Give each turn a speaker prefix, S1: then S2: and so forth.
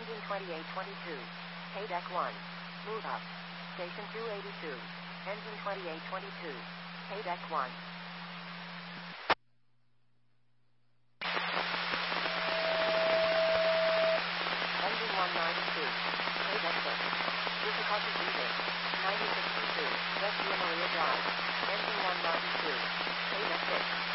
S1: Engine 2822. Paydeck 1. Move up. Station 282. Engine 2822. Paydeck 1. Engine 192. Paydeck 6. Difficulty breathing. 9062. West Via Maria Drive. Engine 192. Paydeck 6.